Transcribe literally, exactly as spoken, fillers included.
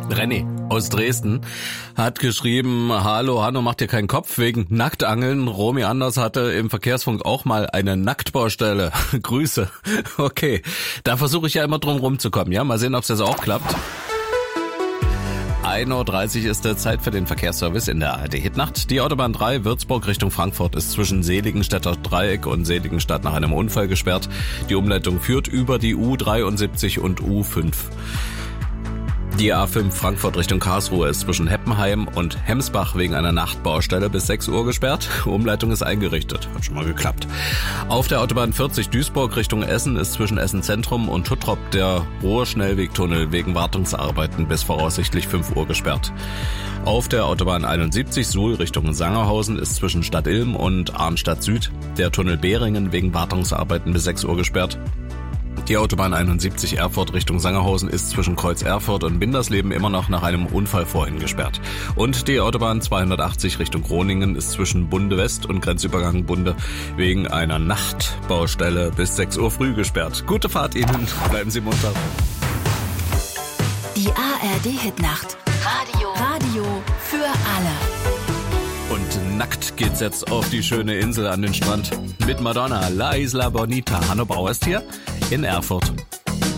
René aus Dresden hat geschrieben, hallo Hanno, mach dir keinen Kopf wegen Nacktangeln. Romy Anders hatte im Verkehrsfunk auch mal eine Nacktbaustelle. Grüße. Okay, da versuche ich ja immer drum rumzukommen. Ja, mal sehen, ob es jetzt auch klappt. ein Uhr dreißig ist der Zeit für den Verkehrsservice in der A R D-Hitnacht. Die Autobahn drei Würzburg Richtung Frankfurt ist zwischen Seligenstädter Dreieck und Seligenstadt nach einem Unfall gesperrt. Die Umleitung führt über die U dreiundsiebzig und U fünf. Die A fünf Frankfurt Richtung Karlsruhe ist zwischen Heppenheim und Hemsbach wegen einer Nachtbaustelle bis sechs Uhr gesperrt. Umleitung ist eingerichtet. Hat schon mal geklappt. Auf der Autobahn vierzig Duisburg Richtung Essen ist zwischen Essen Zentrum und Tuttrop der Ruhrschnellwegtunnel wegen Wartungsarbeiten bis voraussichtlich fünf Uhr gesperrt. Auf der Autobahn einundsiebzig Suhl Richtung Sangerhausen ist zwischen Stadt Ilm und Arnstadt Süd der Tunnel Behringen wegen Wartungsarbeiten bis sechs Uhr gesperrt. Die Autobahn einundsiebzig Erfurt Richtung Sangerhausen ist zwischen Kreuz Erfurt und Bindersleben immer noch nach einem Unfall vorhin gesperrt. Und die Autobahn zweihundertachtzig Richtung Groningen ist zwischen Bunde West und Grenzübergang Bunde wegen einer Nachtbaustelle bis sechs Uhr früh gesperrt. Gute Fahrt Ihnen, bleiben Sie munter. Die A R D-Hitnacht. Radio. Radio für alle. Und nackt geht's jetzt auf die schöne Insel an den Strand. Mit Madonna, La Isla Bonita. Hanno Bauer ist hier in Erfurt.